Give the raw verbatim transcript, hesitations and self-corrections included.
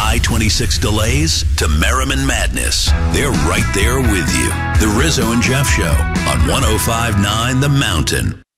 I twenty-six delays to Merriman madness, they're right there with you. The Rizzo and Jeff Show on one oh five point nine The Mountain.